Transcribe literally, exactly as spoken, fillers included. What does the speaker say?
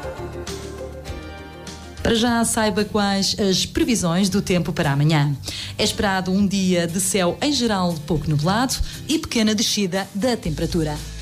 Para já, saiba quais as previsões do tempo para amanhã. É esperado um dia de céu em geral pouco nublado e pequena descida da temperatura.